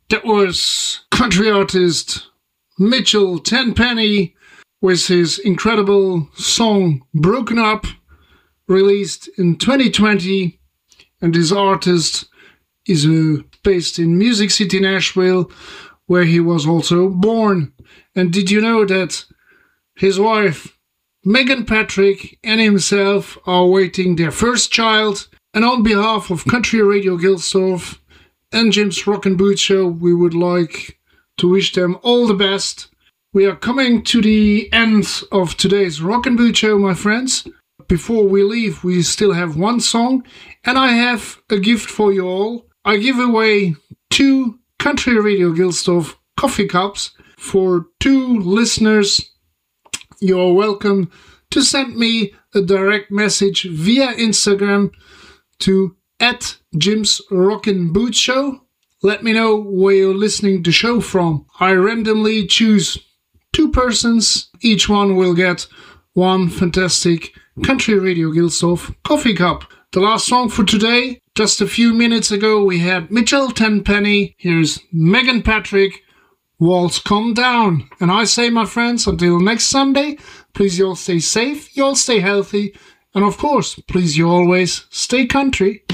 That was country artist Mitchell Tenpenny with his incredible song Broken Up, released in 2020. And this artist is based in Music City, Nashville, where he was also born. And did you know that his wife, Megan Patrick, and himself are awaiting their first child? And on behalf of Country Radio Gilsdorf and Jim's Rockin' Boot Show, we would like to wish them all the best. We are coming to the end of today's Rockin' Boot Show, my friends. Before we leave, we still have one song, and I have a gift for you all. I give away 2 Country Radio Gilsdorf coffee cups for 2 listeners. You're welcome to send me a direct message via Instagram to @Jim's Rockin' Boot Show. Let me know where you're listening to the show from. I randomly choose 2 persons. Each one will get 1 fantastic Country Radio Gilsdorf coffee cup. The last song for today, just a few minutes ago, we had Mitchell Tenpenny. Here's Megan Patrick, Walls Come Down. And I say, my friends, until next Sunday, please you all stay safe, you all stay healthy, and of course, please you always stay country.